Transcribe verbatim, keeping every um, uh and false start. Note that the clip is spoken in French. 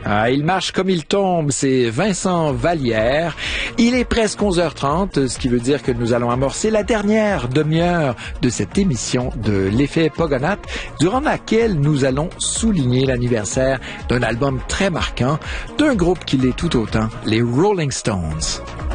Ah, il marche comme il tombe, c'est Vincent Vallière. Il est presque onze heures trente, ce qui veut dire que nous allons amorcer la dernière demi-heure de cette émission de l'effet Pogonath, durant laquelle nous allons souligner l'anniversaire d'un album très marquant d'un groupe qui l'est tout autant, les Rolling Stones.